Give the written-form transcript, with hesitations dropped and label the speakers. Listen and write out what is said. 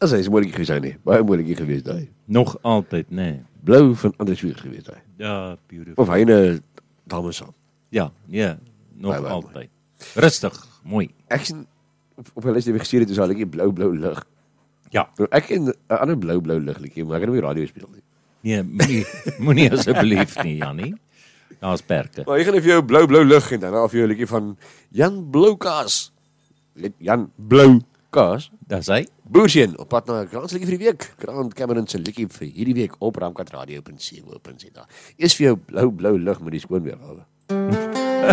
Speaker 1: As hy is moeilik gewees nie. Baie moeilik gewees daai.
Speaker 2: Nog altyd, nee.
Speaker 1: Blou van Anders Wieg gewees daai.
Speaker 2: Ja, beautiful.
Speaker 1: Of hy 'n dame saam.
Speaker 2: Ja, nee, nog
Speaker 1: Baie
Speaker 2: altyd. Rustig, mooi.
Speaker 1: Ek sien op hulle is die gestuur het, is al 'n blou lig.
Speaker 2: Ja.
Speaker 1: Nou, ek ken 'n ander blou lig liedjie, maar ek het hom nie radio speel nie.
Speaker 2: Nee, moenie asseblief nie, Jannie. Daar's perke.
Speaker 1: Maar ek gaan vir jou blou lig en dan af vir jou 'n liedjie van Jan Bloukaas. Jan Bloukaas.
Speaker 2: Dis hy.
Speaker 1: Boerseun op pad na Grant se liedjie vir die week. Grant Cameron se liedjie vir hierdie week op ramkatradio.co.za. Eers vir jou blou lig met die skoon weergawe.